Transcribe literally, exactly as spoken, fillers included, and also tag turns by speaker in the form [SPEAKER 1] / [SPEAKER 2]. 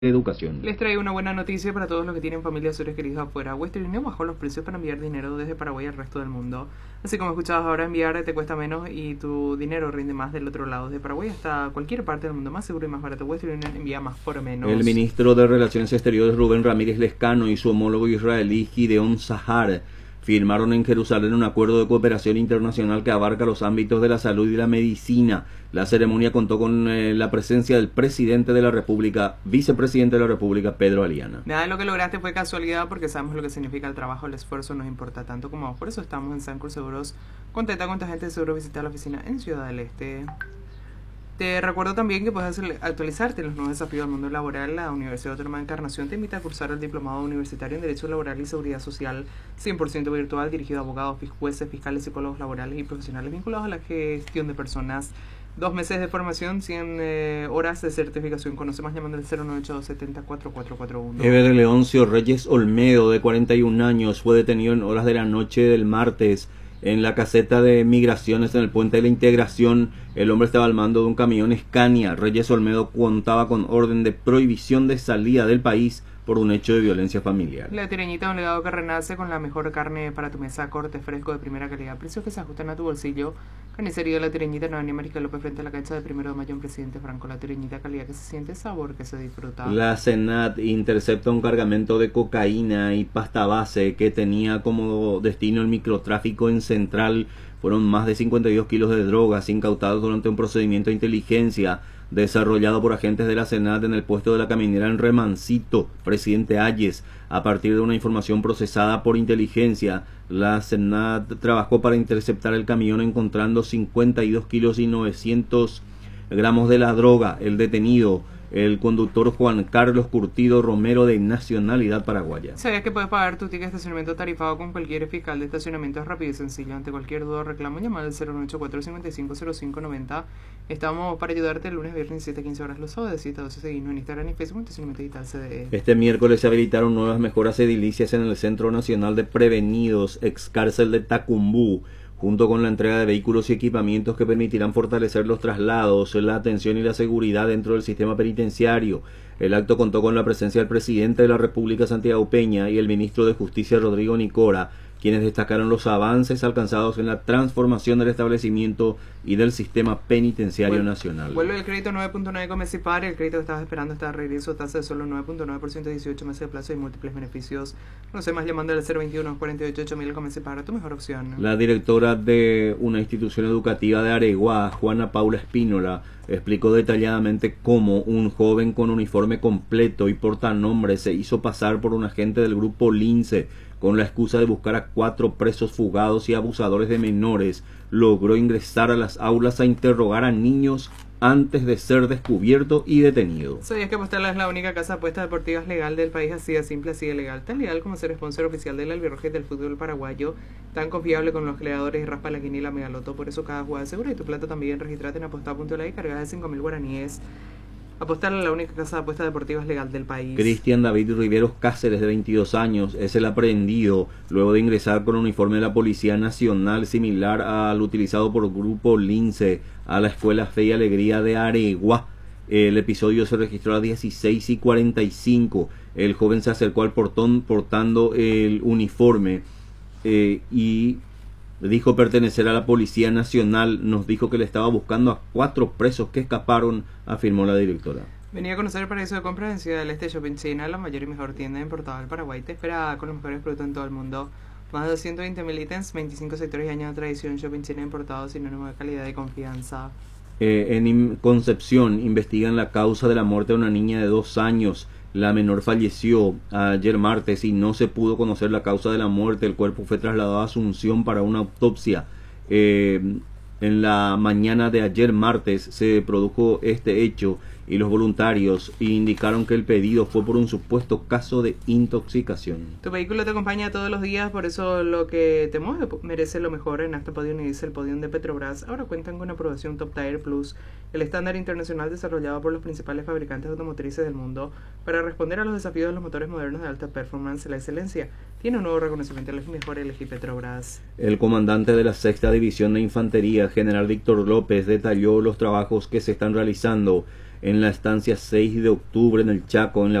[SPEAKER 1] educación.
[SPEAKER 2] Les traigo una buena noticia para todos los que tienen familias o seres queridos afuera. Western Union bajó los precios para enviar dinero desde Paraguay al resto del mundo. Así como escuchabas ahora, enviar te cuesta menos y tu dinero rinde más del otro lado. Desde Paraguay hasta cualquier parte del mundo, más seguro y más barato. Western Union envía más por menos.
[SPEAKER 1] El ministro de Relaciones Exteriores Rubén Ramírez Lescano y su homólogo israelí Gideon Sahar firmaron en Jerusalén un acuerdo de cooperación internacional que abarca los ámbitos de la salud y la medicina. La ceremonia contó con eh, la presencia del presidente de la República, vicepresidente de la República, Pedro Aliana.
[SPEAKER 2] Nada de lo que lograste fue casualidad, porque sabemos lo que significa el trabajo, el esfuerzo nos importa tanto como a vos. Por eso estamos en Sancor Seguros. Contenta con tu gente de seguro, visita la oficina en Ciudad del Este. Te recuerdo también que puedes actualizarte en los nuevos desafíos del mundo laboral. La Universidad Autónoma de Encarnación te invita a cursar el diplomado universitario en Derecho Laboral y Seguridad Social cien por ciento virtual, dirigido a abogados, jueces, fiscales, psicólogos laborales y profesionales vinculados a la gestión de personas. Dos meses de formación, cien eh, horas de certificación. Conoce más llamando al cero nueve ocho dos siete cero cuatro cuatro cuatro uno.
[SPEAKER 1] Ever Leoncio Reyes Olmedo, de cuarenta y un años, fue detenido en horas de la noche del martes en la caseta de migraciones en el puente de la Integración. El hombre estaba al mando de un camión Scania. Reyes Olmedo contaba con orden de prohibición de salida del país por un hecho de violencia familiar.
[SPEAKER 2] La Tireñita, un legado que renace con la mejor carne para tu mesa, corte fresco de primera calidad, precios que se ajustan a tu bolsillo. Carnicería La Tireñita, en Avenida América López, frente a la cancha de Primero de Mayo en Presidente Franco. La Tireñita, calidad que se siente, sabor que se disfruta.
[SPEAKER 1] La SENAT intercepta un cargamento de cocaína y pasta base que tenía como destino el microtráfico en Central. Fueron más de cincuenta y dos kilos de drogas incautados durante un procedimiento de inteligencia desarrollado por agentes de la SENAT en el puesto de la caminera en Remancito, Presidente Hayes. A partir de una información procesada por inteligencia, la SENAT trabajó para interceptar el camión, encontrando cincuenta y dos kilos y novecientos gramos de la droga. El detenido, el conductor Juan Carlos Curtido Romero, de nacionalidad paraguaya.
[SPEAKER 2] ¿Sabías que puedes pagar tu ticket de estacionamiento tarifado con cualquier fiscal de estacionamiento? Es rápido y sencillo. Ante cualquier duda o reclamo, llamar al cero nueve ocho cuatro cinco cinco cero cinco nueve cero. Estamos para ayudarte el lunes, viernes, siete a quince horas, los sábados de siete a doce. Seguimos en Instagram y Facebook, Estacionamiento Digital C D E.
[SPEAKER 1] Este miércoles se habilitaron nuevas mejoras edilicias en el Centro Nacional de Prevenidos, ex cárcel de Tacumbú, junto con la entrega de vehículos y equipamientos que permitirán fortalecer los traslados, la atención y la seguridad dentro del sistema penitenciario. El acto contó con la presencia del presidente de la República, Santiago Peña, y el ministro de Justicia, Rodrigo Nicora, quienes destacaron los avances alcanzados en la transformación del establecimiento y del sistema penitenciario
[SPEAKER 2] Vuelve,
[SPEAKER 1] nacional.
[SPEAKER 2] Vuelve el crédito nueve punto nueve con Mecipar. El crédito que estabas esperando está de regreso, tasa de solo nueve punto nueve por ciento, dieciocho meses de plazo y múltiples beneficios. No sé más, llamando al cero veintiuno cuarenta y ocho ocho mil con Mecipar, tu mejor opción.
[SPEAKER 1] La directora de una institución educativa de Areguá, Juana Paula Espínola, explicó detalladamente cómo un joven con uniforme completo y portanombre se hizo pasar por un agente del grupo Lince con la excusa de buscar a cuatro presos fugados y abusadores de menores. Logró ingresar a las aulas a interrogar a niños antes de ser descubierto y detenido.
[SPEAKER 2] ¿Sabías que Postala es la única casa de apuestas deportivas legal del país? Así de simple, así de legal. Tan legal como ser sponsor oficial del Albirroje del fútbol paraguayo. Tan confiable con los creadores y raspa la quiniela Megaloto. Por eso cada jugada es segura y tu plata también. Registrate en apostar punto la y cargada de cinco mil guaraníes. Apostar a la única casa de apuestas deportivas legal del país.
[SPEAKER 1] Cristian David Riveros Cáceres, de veintidós años, es el aprehendido luego de ingresar con un uniforme de la Policía Nacional similar al utilizado por Grupo Lince a la Escuela Fe y Alegría de Areguá. El episodio se registró a las dieciséis y cuarenta y cinco. El joven se acercó al portón portando el uniforme eh, y dijo pertenecer a la Policía Nacional. Nos dijo que le estaba buscando a cuatro presos que escaparon, afirmó la directora.
[SPEAKER 2] Venía a conocer el paraíso de compras en Ciudad del Este Shopping China, la mayor y mejor tienda importada del Paraguay. Te espera con los mejores productos en todo el mundo. Más de doscientos veinte mil ítems, veinticinco sectores y años de tradición. Shopping China importado, sinónimo de calidad y confianza.
[SPEAKER 1] Eh, en Concepción investigan la causa de la muerte de una niña de dos años. La menor falleció ayer martes y no se pudo conocer la causa de la muerte. El cuerpo fue trasladado a Asunción para una autopsia. Eh, en la mañana de ayer martes se produjo este hecho y los voluntarios indicaron que el pedido fue por un supuesto caso de intoxicación.
[SPEAKER 2] Tu vehículo te acompaña todos los días, por eso lo que te mueve merece lo mejor. En Acta Podium y Diesel Podium de Petrobras ahora cuentan con aprobación Top Tire Plus, el estándar internacional desarrollado por los principales fabricantes automotrices del mundo para responder a los desafíos de los motores modernos de alta performance. La excelencia tiene un nuevo reconocimiento. Elegí mejor, elegí Petrobras.
[SPEAKER 1] El comandante de la sexta División de Infantería, general Víctor López, detalló los trabajos que se están realizando en la estancia seis de octubre en el Chaco, en la